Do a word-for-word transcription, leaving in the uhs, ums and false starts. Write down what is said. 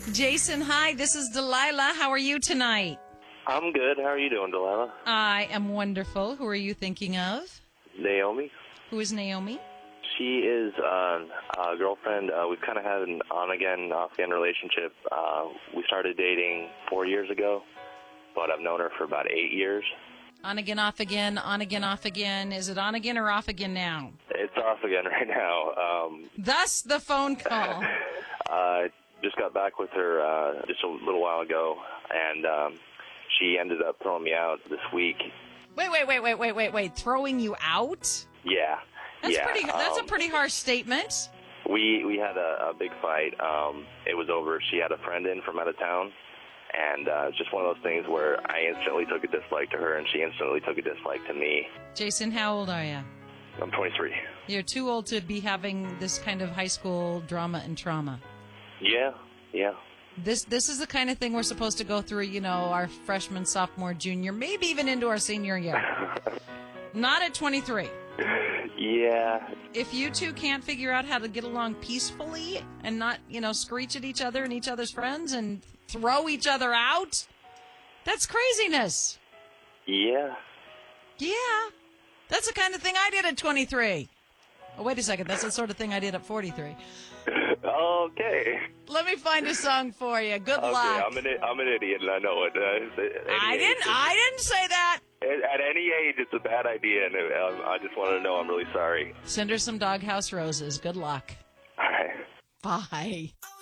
Jason, hi. This is Delilah. How are you tonight? I'm good. How are you doing, Delilah? I am wonderful. Who are you thinking of? Naomi. Who is Naomi? She is uh, a girlfriend. Uh, we've kind of had an on-again, off-again relationship. Uh, we started dating four years ago, but I've known her for about eight years. On again, off again, on again, off again. Is it on again or off again now? It's off again right now. Um, Thus the phone call. I just got back with her uh, just a little while ago, and um, she ended up throwing me out this week. Wait, wait, wait, wait, wait, wait, wait. Throwing you out? Yeah. That's yeah. pretty. That's um, a pretty harsh statement. We we had a, a big fight. Um, it was over. She had a friend in from out of town, and uh, it's just one of those things where I instantly took a dislike to her, and she instantly took a dislike to me. Jason, how old are you? I'm twenty-three. You're too old to be having this kind of high school drama and trauma. Yeah, yeah. This this is the kind of thing we're supposed to go through, you know, our freshman, sophomore, junior, maybe even into our senior year. Not at twenty-three. Yeah. If you two can't figure out how to get along peacefully and not, you know, screech at each other and each other's friends and throw each other out, that's craziness. Yeah. Yeah. That's the kind of thing I did at twenty-three. Oh, wait a second. That's the sort of thing I did at forty-three. Okay. Let me find a song for you. Good okay, luck. I'm an I'm an idiot, and I know it. Uh, at any I didn't. age, I didn't say that. At, at any age, it's a bad idea, and um, I just wanted to know I'm really sorry. Send her some doghouse roses. Good luck. All right. Bye.